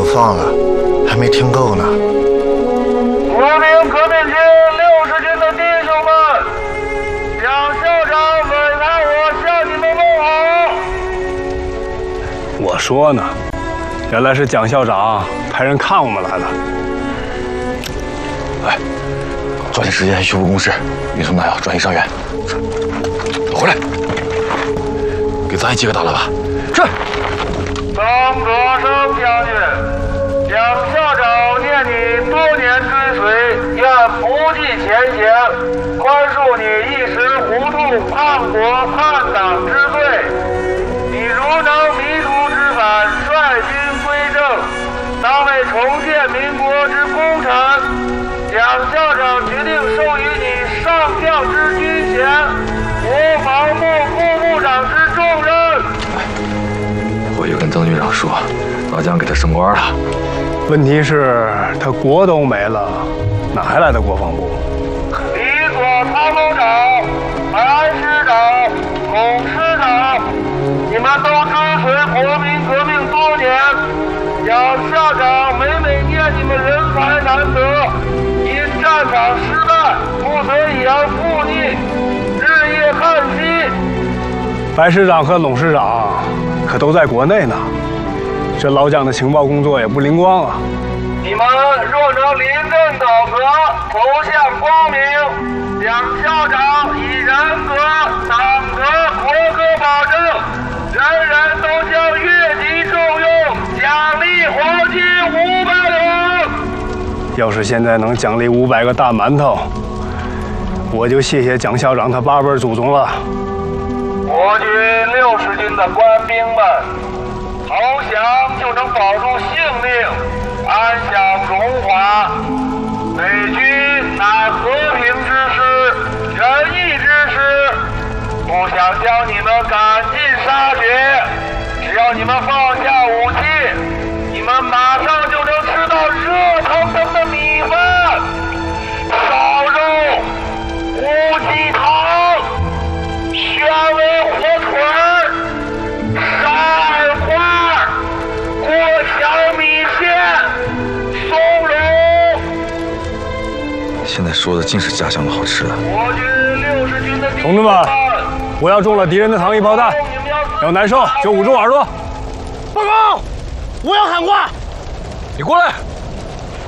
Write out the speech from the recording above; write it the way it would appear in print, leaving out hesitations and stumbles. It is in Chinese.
放了，还没听够呢。 国民革命军60军的弟兄们，蒋校长委派我向你们问好。 我说呢，原来是蒋校长派人看我们来了。 哎，抓紧时间修复工事，运送弹药转移伤员。回来，给咱也接个大喇叭。是。 曾德生将军，蒋校长念你多年追随，愿不计前嫌，宽恕你一时糊涂叛国叛党之罪。你如能迷途知返，率军归正，当为重建民国之功臣。蒋校长决定授予你上将之军衔，国防部副部长之重任。 回去跟曾局长说，老蒋给他升官了。 问题是，他国都没了，哪还来的国防部？ 李左参谋长、韩师长、孔师长，你们都追随国民革命多年，蒋校长每念你们人才难得，因战场失败，不得已而负逆，日夜看惜。 白师长和董师长可都在国内呢，这老蒋的情报工作也不灵光啊。 你们若能临阵倒戈，投向光明，蒋校长以人格、党格、国歌保证，人人都将越级重用，奖励黄金500两。 要是现在能奖励500个大馒头，我就谢谢蒋校长他8辈祖宗了。 国军60军的官兵们，投降就能保住性命，安享荣华。美军乃和平之师，仁义之师，不想将你们赶尽杀绝。只要你们放下武器，你们马上就能吃到热腾腾的米饭、烧肉、乌鸡汤、宣威火腿儿、沙耳花、过桥米线、松茸。 现在说的尽是家乡的好吃的。 国军60军的弟同志们，我要中了敌人的糖衣炮弹，要难受就捂住耳朵。 报告，我要喊话。 你过来。